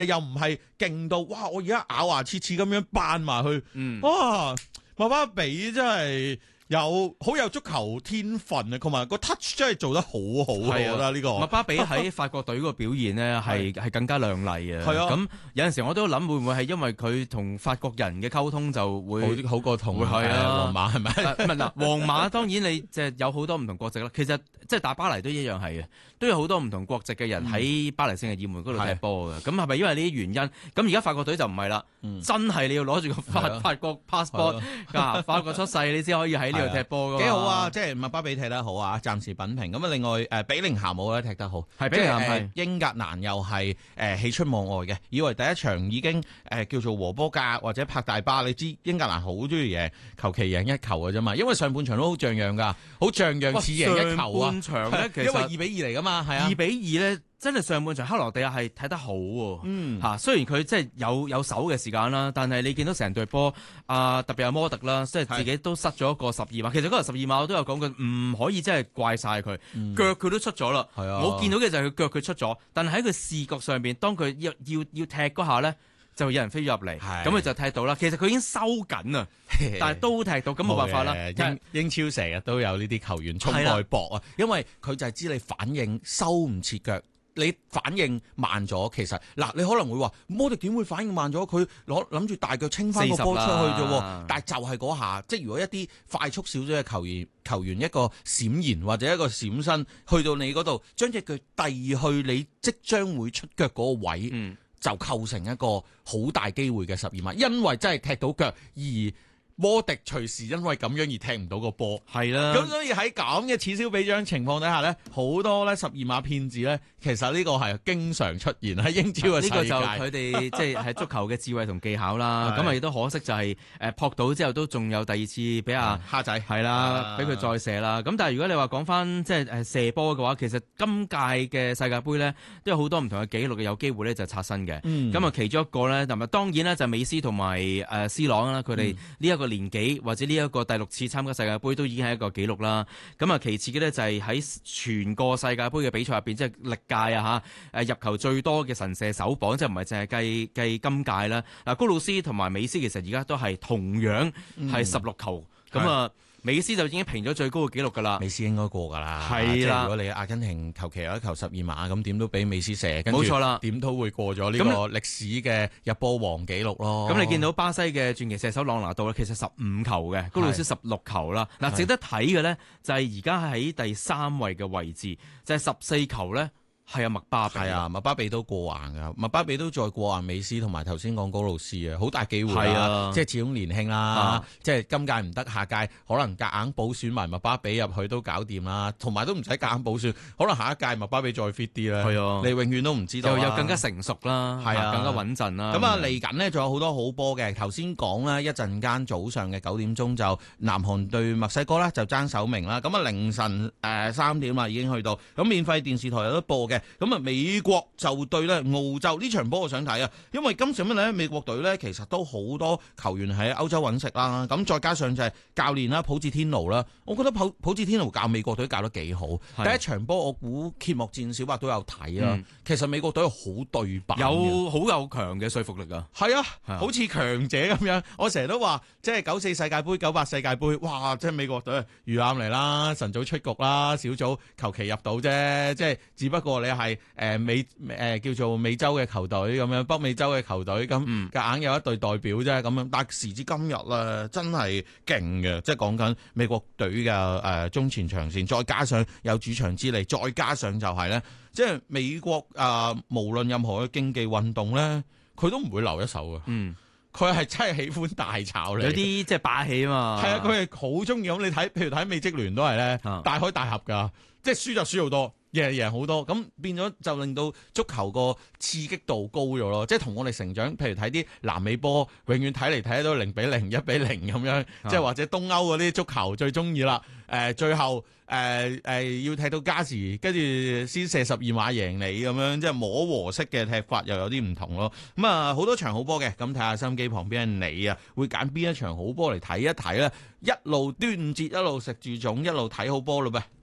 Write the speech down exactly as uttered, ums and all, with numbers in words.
又唔係勁到哇！我而家咬牙切齒咁樣扮埋去， 嗯， 哇！麥巴比真係有好有足球天分啊，同埋個 touch 真係做得好好啊！我覺得呢個麥巴比喺法國隊嗰個表現呢係係更加亮麗嘅。 係啊， 咁有陣時我都諗會唔會係因為佢同法國人嘅溝通就會好好過同係啊皇馬係咪？ 唔係嗱，皇馬當然你即係有好多唔同國籍啦。其實即係打巴黎都一樣係嘅，都有好多唔同國籍嘅人喺巴黎聖日耳門嗰度踢波嘅。咁係咪因為呢啲原因？咁而家法國隊就唔係啦， 嗯、 真係你要攞住個法、啊、法國 passport，啊法國出世你先可以喺呢度踢波㗎。 幾好啊！即係麥巴比踢得好啊，暫時品評。咁啊，另外誒比寧咸姆咧踢得好， 係比寧咸係英格蘭又係誒喜出望外嘅。以為第一場已經誒、呃、叫做和波格或者拍大巴，你知英格蘭好中意贏，求其贏一球嘅啫嘛。因為上半場都好像樣㗎，好像樣似贏一球啊。 上半場咧，其實因為二比二嚟㗎嘛，係啊， 二比二咧。真係上半場克羅地亞係睇得好喎、啊，嗯嚇，雖然佢即係有有手嘅時間啦，但係你見到成隊波啊，特別係摩特啦，即係自己都失咗一個十二碼。其實嗰個十二碼我都有講過，唔可以真係怪晒佢，嗯、腳佢都出咗啦。係啊，我見到嘅就係佢腳佢出咗，但係喺佢視覺上邊，當佢要要要踢嗰下咧，就有人飛咗入嚟，咁佢就踢到啦。其實佢已經收緊啊，但係都踢到，咁冇辦法啦。 英英超成日都有呢啲球員衝過去搏啊，因為佢就係知你反應收唔切腳。你反應慢咗，其實嗱，你可能會話摩迪點會反應慢咗？佢攞諗住大腳清翻個波出去啫，但係就係嗰下，即係如果一啲快速少咗嘅球員，球員一個閃現或者一個閃身去到你嗰度，將隻腳遞去你即將會出腳嗰個位，嗯、就構成一個好大機會嘅十二碼，因為真係踢到腳而。摩迪隨時因為咁樣而踢唔到個波，係啦。咁所以喺咁嘅此消彼長情況底下咧，好多咧十二碼騙子咧，其實呢個係經常出現喺英超嘅世界。呢、這個就佢哋即係喺足球嘅智慧同技巧啦。咁啊亦都可惜就係誒撲到之後都仲有第二次俾阿蝦仔係啦，俾佢再射啦。咁但係如果你話講翻即係誒射波嘅話，其實今屆嘅世界盃咧都有好多唔同嘅紀錄嘅，有機會咧就刷新嘅。咁啊、嗯、其中一個咧，同埋當然咧就美斯同埋誒 C 朗啦，佢哋呢一個年紀或者呢一個第六次參加世界盃都已經係一個紀錄啦。咁啊，其次嘅呢，就係喺全個世界盃嘅比賽入邊，即係歷屆啊嚇誒入球最多嘅神射手榜，即係唔係淨係計計今屆啦。嗱，高魯斯同埋美斯其實而家都係同樣係十六球咁啊。嗯美斯就已經評咗最高嘅紀錄㗎啦，美斯應該過㗎啦，係啦。如果你阿根廷求其有一球十二碼咁，點都俾美斯射，跟住冇錯啦，點都會過咗呢個歷史嘅入波王紀錄咯。咁你見到巴西嘅傳奇射手朗拿度咧，其實十五球嘅，高魯斯十六球啦。嗱，值得睇嘅咧就係而家喺第三位嘅位置，就係十四球咧。係啊，麥巴比係啊，麥巴比都過硬噶，麥巴比都再過硬美斯同埋頭先講高魯斯啊，好大機會啦，啊、即係始終年輕啦，啊、即係今屆唔得，下屆可能夾硬補選埋麥巴比入去都搞掂啦，同埋都唔使夾硬補選，可能下一屆麥巴比再 fit 啲啦，係啊，你永遠都唔知道，又有更加成熟啦，係啊，更加穩陣啦。咁啊嚟緊呢，仲有好多好波嘅，頭先講啦，一陣間早上嘅九點鐘就南韓對墨西哥啦，就爭首名啦。咁啊凌晨誒三點啦已經去到，咁免費電視台有得播嘅。咁啊，美國就對咧澳洲呢場波，我想睇啊，因為今時乜咧，美國隊咧其實都好多球員喺歐洲揾食啦，咁再加上就係教練啦，普治天奴啦，我覺得普普治天奴教美國隊教得幾好。是第一場波我估揭幕戰小白都有睇啦，嗯、其實美國隊好對版，有好有強嘅說服力啊。係啊，啊好似強者咁樣。我成日都話，即係九四世界盃、九八世界盃，哇！即係美國隊魚腩嚟啦，晨早出局啦，小組求其入到啫，即係只不過你係。誒美誒、呃、叫做美洲嘅球隊咁樣，北美洲嘅球隊咁夾硬有一隊代表啫咁樣，但時至今日咧，真係勁嘅，即係講緊美國隊嘅誒中前場線，再加上有主場之利，再加上就係咧，即係美國啊、呃，無論任何嘅競技運動咧，佢都唔會留一手嘅。嗯，佢係真係喜歡大炒你，有啲即係霸氣啊嘛。係啊，佢係好中意咁。你睇，譬如睇美職聯都係咧，大開大合㗎，即係輸就輸好多。贏贏好多，咁變咗就令到足球個刺激度高咗咯，即係同我哋成長，譬如睇啲南美波，永遠睇嚟睇都零比零、一比零咁樣，即係或者東歐嗰啲足球最中意啦。誒、呃，最後誒誒、呃呃、要踢到加時，跟住先射十二碼贏你咁樣，即係摸和式嘅踢法又有啲唔同咯。咁啊，好多場好波嘅，咁睇下收音機旁邊嘅你啊，會揀邊一場好波嚟睇一睇咧？一路端午節一路食住粽，一路睇好波嘞噃。